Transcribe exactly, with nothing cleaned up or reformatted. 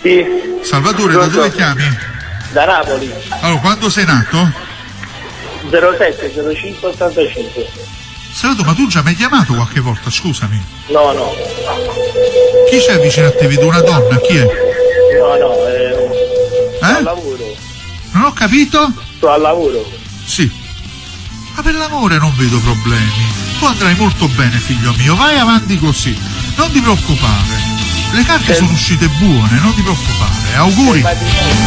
Sì. Salvatore, da dove chiami? Da Napoli. Allora, quando sei nato? zero sette zero cinque ottantacinque. Salvatore, ma tu già mi hai chiamato qualche volta, scusami. No, no. Chi c'è vicino a te? Vedo una donna, chi è? No, no, eh, sto Eh? al lavoro. Non ho capito? Sto al lavoro. Sì. Ma per l'amore non vedo problemi. Tu andrai molto bene, figlio mio, vai avanti così. Non ti preoccupare. Le carte sono uscite buone, non ti preocupare. Auguri.